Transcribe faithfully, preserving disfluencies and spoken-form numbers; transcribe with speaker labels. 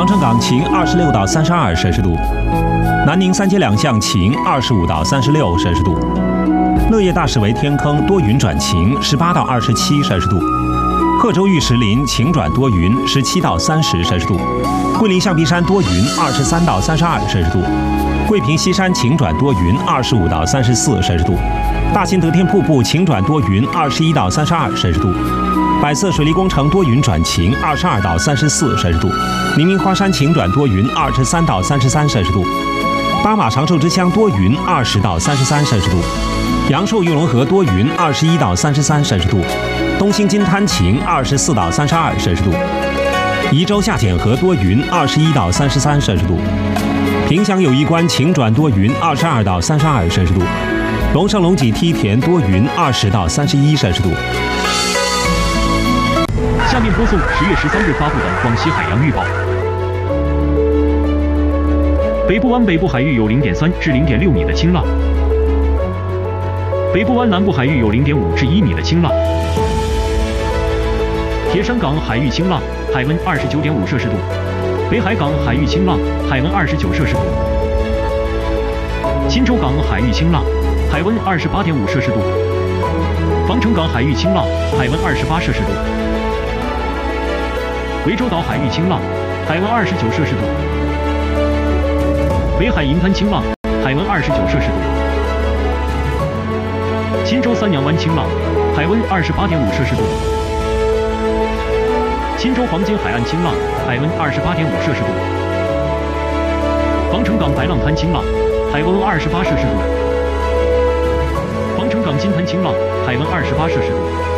Speaker 1: 防城港晴二十六到三十二摄氏度，南宁三街两巷晴二十五到三十六摄氏度，乐业大室为天坑多云转晴十八到二十七摄氏度，贺州玉石林晴转多云十七到三十摄氏度，桂林象鼻山多云二十三到三十二摄氏度，桂平西山晴转多云二十五到三十四摄氏度，大兴德天瀑布晴转多云二十一到三十二摄氏度，百色水利工程多云转晴二十二到三十四摄氏度，黎明花山晴转多云二十三到三十三摄氏度，巴马长寿之乡多云二十到三十三摄氏度，阳朔玉龙河多云二十一到三十三摄氏度，东兴金滩晴二十四到三十二摄氏度，宜州下简河多云二十一到三十三摄氏度，萍乡友谊关晴转多云二十二到三十二摄氏度，龙胜龙脊梯田多云二十到三十一摄氏度。
Speaker 2: 下面播送十月十三日发布的广西海洋预报。北部湾北部海域有零点三至零点六米的清浪，北部湾南部海域有零点五至一米的清浪。铁山港海域清浪，海温二十九点五摄氏度；北海港海域清浪，海温二十九摄氏度；钦州港海域清浪，海温二十八点五摄氏度；防城港海域清浪，海温二十八摄氏度；涠洲岛海域清浪，海温二十九摄氏度；北海银滩清浪，海温二十九摄氏度；钦州三娘湾清浪，海温二十八点五摄氏度；钦州黄金海岸清浪，海温二十八点五摄氏度；防城港白浪滩清浪，海温二十八摄氏度；防城港金滩清浪，海温二十八摄氏度。